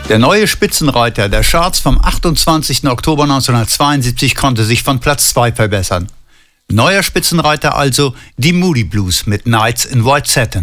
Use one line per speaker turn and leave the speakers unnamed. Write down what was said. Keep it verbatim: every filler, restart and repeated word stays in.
Der neue Spitzenreiter der Charts vom achtundzwanzigsten Oktober neunzehnhundertzweiundsiebzig konnte sich von Platz zwei verbessern. Neuer Spitzenreiter also die Moody Blues mit Nights in White Satin.